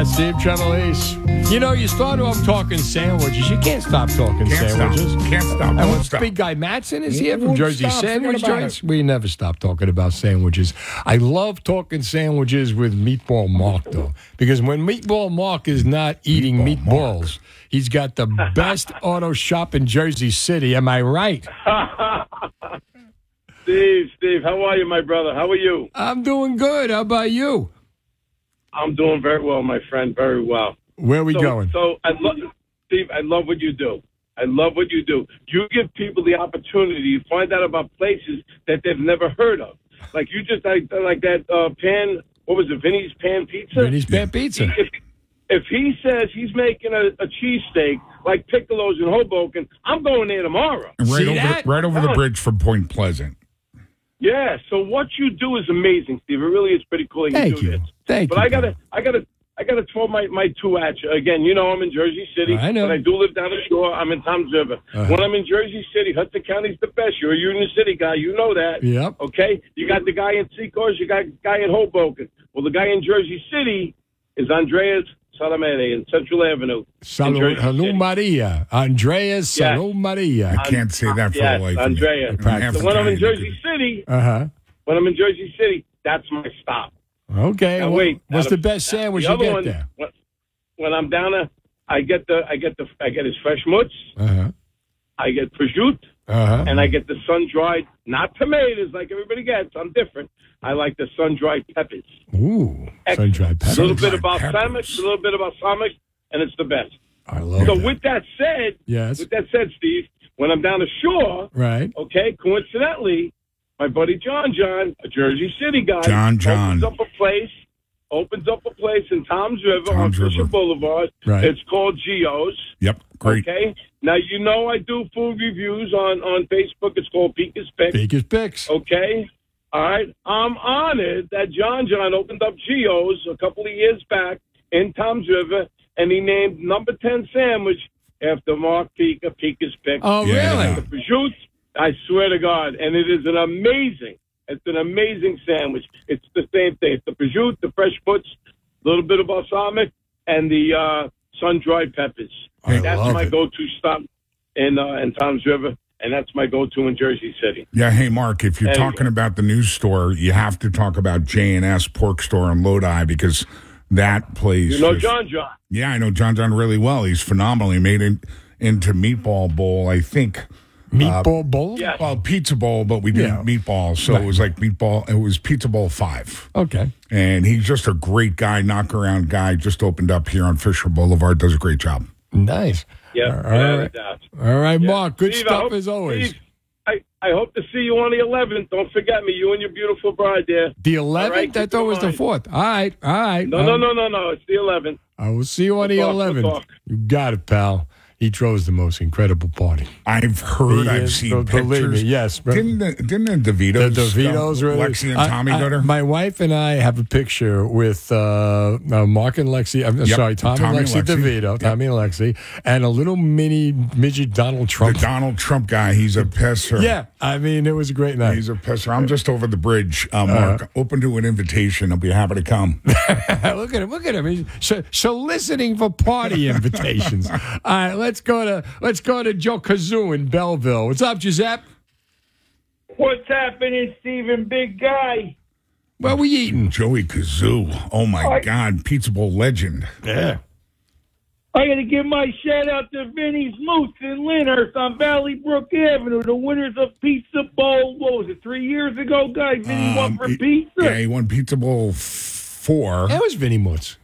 Steve Trevelise. You know, you start off talking sandwiches. You can't stop talking sandwiches. Can't stop. And Won't when stop. Big Guy Matson is here from Won't Jersey stop. Sandwich Forget about Joints. We never stop talking about sandwiches. I love talking sandwiches with Meatball Mark, though, because when Meatball Mark is not eating meatballs, he's got the best auto shop in Jersey City. Am I right? Steve, how are you, my brother? How are you? I'm doing good. How about you? I'm doing very well, my friend, very well. Where are we going? So, Steve, I love what you do. I love what you do. You give people the opportunity to find out about places that they've never heard of. Like you just like that pan. What was it? Vinny's Pan Pizza. Vinny's Pan Pizza. If he says he's making a cheesesteak like Piccolo's in Hoboken, I'm going there tomorrow. Right over the bridge from Point Pleasant. Yeah, so what you do is amazing, Steve. It really is pretty cool. Thank you. This. Thank but you. I gotta throw my two at you. Again, you know I'm in Jersey City. I know. But I do live down the shore. I'm in Toms River. When I'm in Jersey City, Hudson County's the best. You're a Union City guy. You know that. Yep. Okay? You got the guy in Seacoast. You got the guy in Hoboken. Well, the guy in Jersey City is Andreas Salamene in Central Avenue. Hello, Maria. Andreas Salud Maria. I can't say that for the life of me. Andreas. So when I'm in Jersey City, that's my stop. Okay. Now, wait. What's the best sandwich you get there? When I'm down there, I get his fresh mutz. I get prosciutto. And I get the sun-dried, not tomatoes like everybody gets. I'm different. I like the sun-dried peppers. Ooh, sun-dried peppers. A little bit of balsamic, and it's the best. I love So that. with that said, Steve, when I'm down the shore, right? Okay, coincidentally, my buddy John, a Jersey City guy, opens up a place in Toms River on Fisher Boulevard. Right. It's called Gio's. Yep, great. Okay. Now, you know I do food reviews on Facebook. It's called Pika's Picks. Pika's Picks. Okay. All right. I'm honored that John opened up Gio's a couple of years back in Toms River, and he named number 10 sandwich after Mark Pika, Pika's Picks. Oh, really? The prosciutto, I swear to God. And it is an amazing sandwich. It's the same thing. It's the prosciutto, the fresh puts, a little bit of balsamic, and the sun-dried peppers. That's my go-to stop in Toms River, and that's my go-to in Jersey City. Yeah, hey, Mark, if you're talking about the news store, you have to talk about J&S Pork Store in Lodi because that place... You know John. Yeah, I know John really well. He's phenomenal. He made it into Meatball Bowl, I think... Meatball Bowl? Yeah. Well, Pizza Bowl, but we did Meatball, so it was like Meatball. It was Pizza Bowl 5. Okay. And he's just a great guy, knock-around guy, just opened up here on Fisher Boulevard, does a great job. Nice. Yeah. All right, Mark. Good Steve, stuff as always. Steve, I hope to see you on the 11th. Don't forget me, you and your beautiful bride there. The 11th? Right, I thought it was the 4th. All right. No. It's the 11th. I will see you on the 11th. You got it, pal. He throws the most incredible party. I've heard, I've seen pictures. Believe me, yes. Didn't the DeVitos, really, Lexi and Tommy go there? My wife and I have a picture with Mark and Lexi. I'm sorry, Tommy and Lexi DeVito, Tommy and Lexi, and a little mini midget Donald Trump. The Donald Trump guy, he's a pisser. Yeah, I mean, it was a great night. He's a pisser. I'm just over the bridge, Mark. Open to an invitation. I'll be happy to come. Look at him. He's soliciting for party invitations. All right, let's go to Joe Kazoo in Belleville. What's up, Giuseppe? What's happening, Stephen, big guy? What we eating? Joey Kazoo. Oh, my God. Pizza Bowl legend. Yeah. I got to give my shout-out to Vinny's Moose in Lyndhurst on Valley Brook Avenue, the winners of Pizza Bowl, what was it, 3 years ago, guy? Vinny won for pizza? Yeah, he won Pizza Bowl 4. That was Vinny Moots.